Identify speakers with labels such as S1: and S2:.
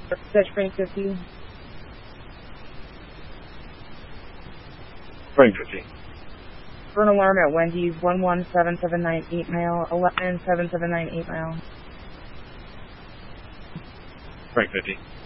S1: Dutch Frank 50.
S2: Frank 50.
S1: For an alarm at Wendy's, 117798 mile, 117798 mile.
S2: Frank 50.